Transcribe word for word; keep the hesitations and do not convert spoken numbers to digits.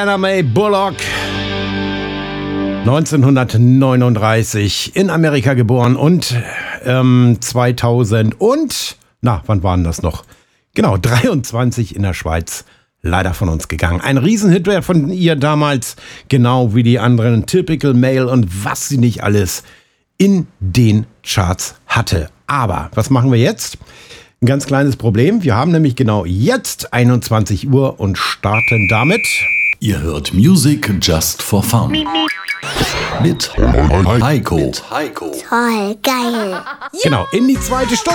Anna Mae Bullock. neunzehnhundertneununddreißig in Amerika geboren und ähm, zweitausend und, na, wann waren das noch? Genau, dreiundzwanzig in der Schweiz leider von uns gegangen. Ein Riesenhit wäre von ihr damals, genau wie die anderen Typical Male und was sie nicht alles in den Charts hatte. Aber was machen wir jetzt? Ein ganz kleines Problem. Wir haben nämlich genau jetzt einundzwanzig Uhr und starten damit. Ihr hört Music Just for Fun. Mit Heiko. Mit Heiko. Toll, geil. Genau, in die zweite Stunde.